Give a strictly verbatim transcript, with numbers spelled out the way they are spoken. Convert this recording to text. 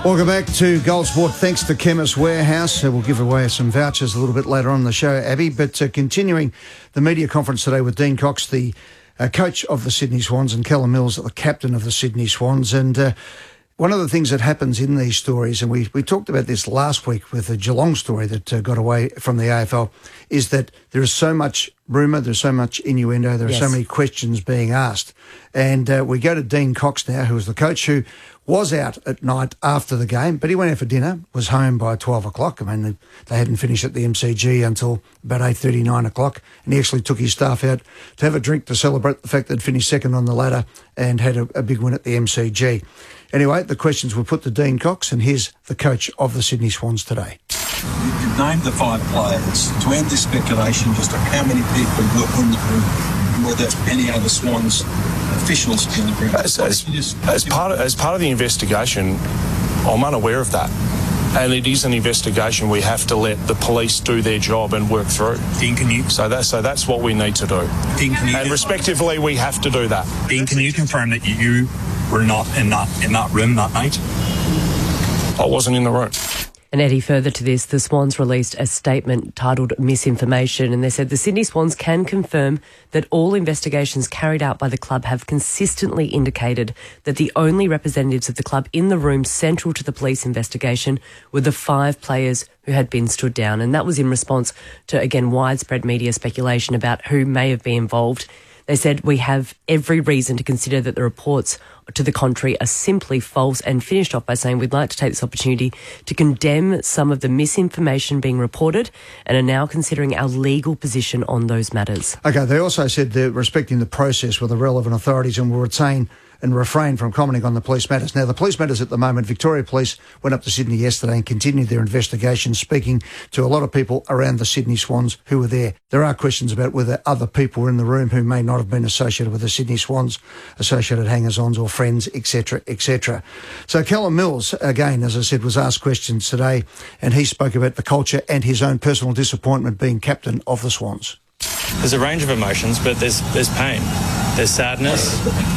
Welcome back to Gold Sport. Thanks to Chemist Warehouse. Uh, we'll give away some vouchers a little bit later on in the show, Abby. But uh, continuing the media conference today with Dean Cox, the uh, coach of the Sydney Swans, and Callum Mills, the captain of the Sydney Swans. And uh, one of the things that happens in these stories, and we, we talked about this last week with the Geelong story that uh, got away from the A F L, is that there is so much rumour, there's so much innuendo, there are yes. so many questions being asked. And uh, we go to Dean Cox now, who is the coach who was out at night after the game, but he went out for dinner, was home by twelve o'clock. I mean, they hadn't finished at the M C G until about eight thirty, nine o'clock, and he actually took his staff out to have a drink to celebrate the fact that they'd finished second on the ladder and had a, a big win at the M C G. Anyway, the questions were put to Dean Cox, and here's the coach of the Sydney Swans today. You've named the five players. To end this speculation, just on how many people were in the room, whether that's any other Swans officials in the room. As, as, as, part of, as part of the investigation, I'm unaware of that. And it is an investigation we have to let the police do their job and work through. Dean, can you... So, that, so that's what we need to do. Dean, can you... And respectively, we have to do that. Dean, can you confirm that you were not in that, in that room that night? I wasn't in the room. And Eddie, further to this, the Swans released a statement titled Misinformation, and they said the Sydney Swans can confirm that all investigations carried out by the club have consistently indicated that the only representatives of the club in the room central to the police investigation were the five players who had been stood down. And that was in response to, again, widespread media speculation about who may have been involved. They said, we have every reason to consider that the reports to the contrary are simply false, and finished off by saying we'd like to take this opportunity to condemn some of the misinformation being reported and are now considering our legal position on those matters. OK, they also said they're respecting the process with the relevant authorities and will retain and refrain from commenting on the police matters. Now, the police matters at the moment, Victoria Police went up to Sydney yesterday and continued their investigation, speaking to a lot of people around the Sydney Swans who were there. There are questions about whether other people were in the room who may not have been associated with the Sydney Swans, associated hangers-ons or friends, et cetera, et cetera. So Callum Mills, again, as I said, was asked questions today, and he spoke about the culture and his own personal disappointment being captain of the Swans. There's a range of emotions, but there's there's pain, there's sadness.